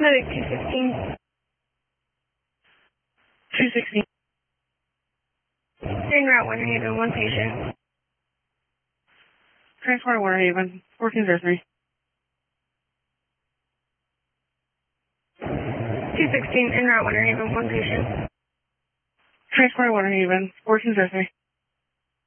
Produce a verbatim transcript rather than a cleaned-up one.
Medic two sixteen. two sixteen. En route Winter Haven, one patient. Transport Winter Haven, fourteen zero three. two sixteen, en route Winter Haven, one patient. Transport Winter Haven, fourteen zero three.